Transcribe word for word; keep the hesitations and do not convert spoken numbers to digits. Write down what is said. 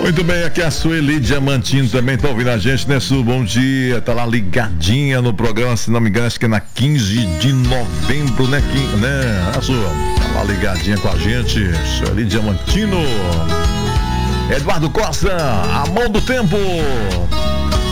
Muito bem, aqui é a Sueli Diamantino também tá ouvindo a gente, né, Su? Bom dia, tá lá ligadinha no programa, se não me engano, acho que é na quinze de novembro, né, quinze, né, a Su? Tá lá ligadinha com a gente, Sueli Diamantino. Eduardo Costa, a mão do tempo.